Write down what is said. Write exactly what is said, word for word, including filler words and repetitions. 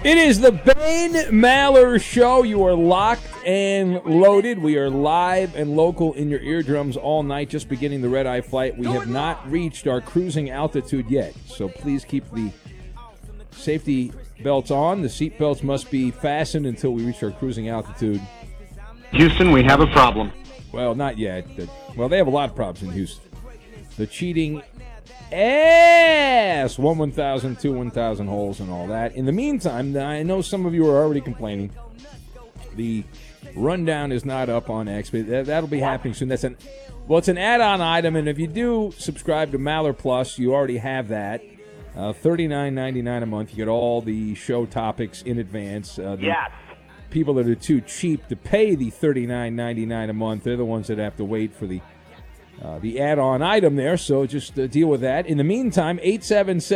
It is the Bane Maller Show. You are locked and loaded. We are live and local in your eardrums all night, just beginning the red-eye flight. We have not reached our cruising altitude yet, so please keep the safety belts on. The seat belts must be fastened until we reach our cruising altitude. Houston, we have a problem. Well, not yet. Well, they have a lot of problems in Houston. The cheating ass. One one thousand, two one thousand holes and all that. In the meantime, I know some of you are already complaining. The rundown is not up on X, but that'll be happening soon. That's an well, it's an add-on item, and if you do subscribe to Maller Plus, you already have that. Uh, thirty-nine ninety-nine a month. You get all the show topics in advance. Uh, the Yes. people that are too cheap to pay the thirty-nine ninety-nine a month, they're the ones that have to wait for the Uh, the add-on item there, so just uh, deal with that. In the meantime, eight seven seven